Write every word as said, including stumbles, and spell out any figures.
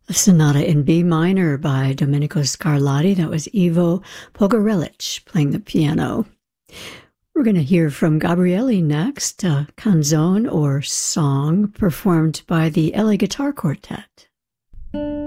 A sonata in B minor by Domenico Scarlatti. That was Ivo Pogorelic playing the piano. We're going to hear from Gabriele next, a canzone or song performed by the L A Guitar Quartet.